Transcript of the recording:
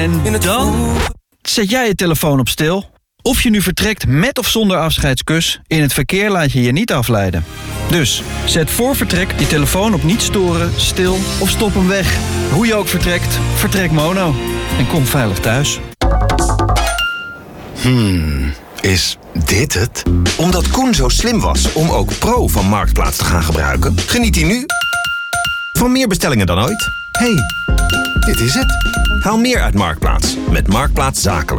En dan zet jij je telefoon op stil. Of je nu vertrekt met of zonder afscheidskus, in het verkeer laat je je niet afleiden. Dus zet voor vertrek je telefoon op niet storen, stil of stop hem weg. Hoe je ook vertrekt, vertrek mono. En kom veilig thuis. Is dit het? Omdat Koen zo slim was om ook Pro van Marktplaats te gaan gebruiken, geniet hij nu van meer bestellingen dan ooit. Dit is het. Haal meer uit Marktplaats met Marktplaats Zakelijk.